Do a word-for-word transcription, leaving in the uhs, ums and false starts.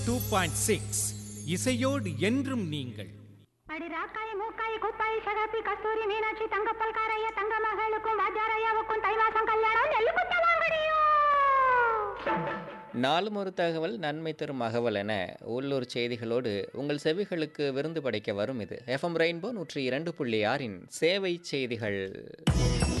Two point six இசையோடு என்றும் நீங்கள். அடி ராக்காய் மூக்காய் குப்பாய் சகப்பி கஸ்தூரி மீனாட்சி தங்கப்பல் காரைய தங்க மகளுக்கும் வாஜாரையாவுக்கும் தை மாசம் கல்யாணம் நெல்லு குத்தலாங்கடியோ. நாளும் ஒரு தகவல் நன்மை தரும் அகவல் என உள்ளூர் செய்திகளோடு உங்கள் செவிகளுக்கு விருந்து படைக்க வரும் இது எஃப்எம் ரெயின்போ நூற்றி இரண்டு புள்ளி ஆறின் சேவை செய்திகள்.